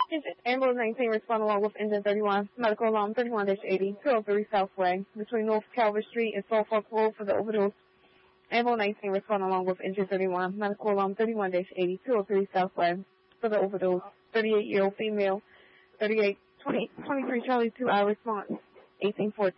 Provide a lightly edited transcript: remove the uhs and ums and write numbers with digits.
Ambulance 19 respond along with engine 31, medical alarm 31-80, 203 Southway, between North Calvert Street and Suffolk Road for the overdose. Ambulance 19 respond along with engine 31, medical alarm 31-80, 203 Southway for the overdose. 38-year-old female, 23 Charlie 2 hour response, 1814.